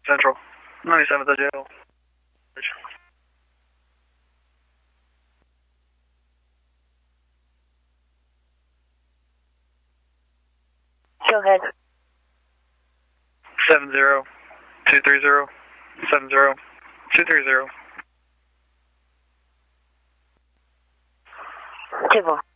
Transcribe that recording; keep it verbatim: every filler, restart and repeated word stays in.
Central. ninety-seventh at jail. Go ahead. Seven zero two three zero seven zero two three zero. Two four.